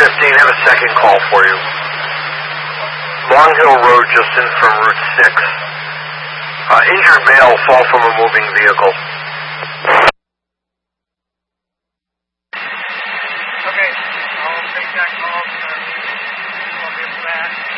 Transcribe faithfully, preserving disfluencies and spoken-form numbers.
fifteen, have a second call for you. Long Hill Road, just in from Route six. Uh, injured male, fall from a moving vehicle. Okay, I'll take that call. I'll get back.